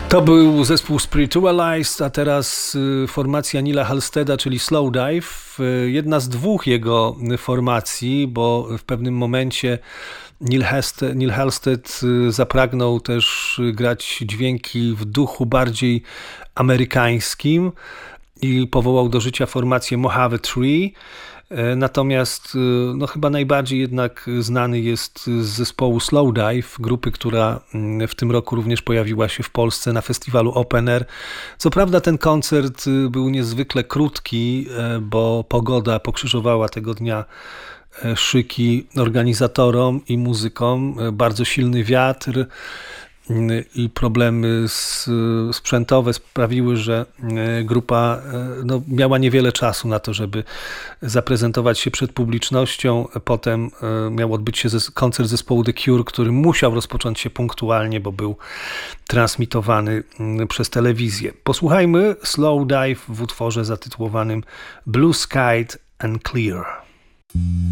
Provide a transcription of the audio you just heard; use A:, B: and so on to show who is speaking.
A: To był zespół Spiritualized, a teraz formacja Neila Halsteada, czyli Slowdive. Jedna z dwóch jego formacji, bo w pewnym momencie Neil Halstead zapragnął też grać dźwięki w duchu bardziej amerykańskim i powołał do życia formację Mojave Tree. Natomiast chyba najbardziej jednak znany jest z zespołu Slowdive, grupy, która w tym roku również pojawiła się w Polsce na festiwalu Open Air. Co prawda ten koncert był niezwykle krótki, bo pogoda pokrzyżowała tego dnia szyki organizatorom i muzykom. Bardzo silny wiatr i problemy sprzętowe sprawiły, że grupa miała niewiele czasu na to, żeby zaprezentować się przed publicznością. Potem miał odbyć się koncert zespołu The Cure, który musiał rozpocząć się punktualnie, bo był transmitowany przez telewizję. Posłuchajmy Slowdive w utworze zatytułowanym Blue Sky and Clear.